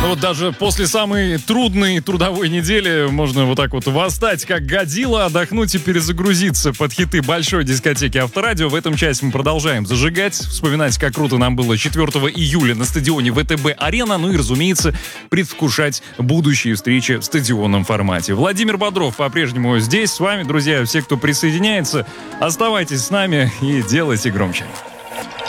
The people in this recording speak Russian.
вот даже после самой трудной трудовой недели можно вот так вот восстать, как Годзилла, отдохнуть и перезагрузиться под хиты большой дискотеки Авторадио. В этом часе мы продолжаем зажигать, вспоминать, как круто нам было 4 июля на стадионе ВТБ-Арена, ну и, разумеется, предвкушать будущие встречи в стадионном формате. Владимир Бодров по-прежнему здесь с вами, друзья, все, кто присоединяется, оставайтесь с нами и делайте громче.